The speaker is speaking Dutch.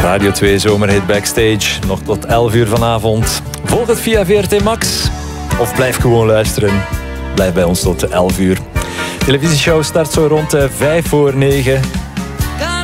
Radio 2 Zomerhit Backstage. Nog tot 11 uur vanavond. Volg het via VRT Max. Of blijf gewoon luisteren. Blijf bij ons tot 11 uur. De televisieshow start zo rond 5 voor 9.